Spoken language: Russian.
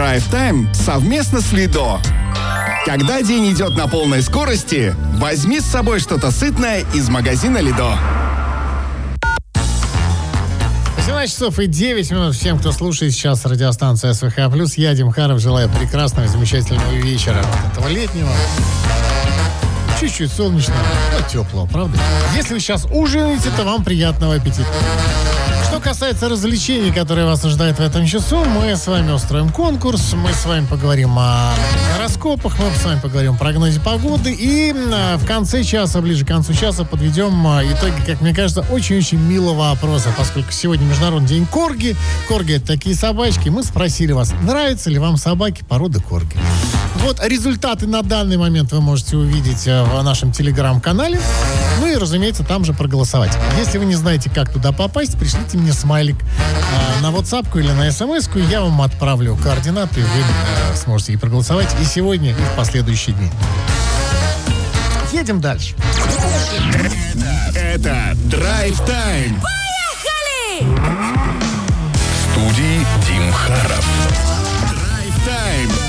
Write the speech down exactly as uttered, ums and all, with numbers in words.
Drive Time совместно с Лидо. Когда день идет на полной скорости, возьми с собой что-то сытное из магазина Лидо. семнадцать часов и девять минут. Всем, кто слушает сейчас радиостанцию СВХ+, я, Дим Харов, желаю прекрасного, замечательного вечера. Вот этого летнего. Чуть-чуть солнечного, но теплого, правда? Если вы сейчас ужинаете, то вам приятного аппетита. Что касается развлечений, которые вас ожидают в этом часу, мы с вами устроим конкурс, мы с вами поговорим о гороскопах, мы с вами поговорим о прогнозе погоды и в конце часа, ближе к концу часа, подведем итоги, как мне кажется, очень-очень милого опроса, поскольку сегодня Международный день корги. Корги — это такие собачки. Мы спросили вас, нравятся ли вам собаки породы корги. Вот результаты на данный момент вы можете увидеть в нашем телеграм-канале. Ну и, разумеется, там же проголосовать. Если вы не знаете, как туда попасть, пришлите мне смайлик э, на WhatsApp или на смс-ку, и я вам отправлю координаты, и вы э, сможете и проголосовать и сегодня, и в последующие дни. Едем дальше. Это Drive Time. В студии Дим Харов. Drive Time.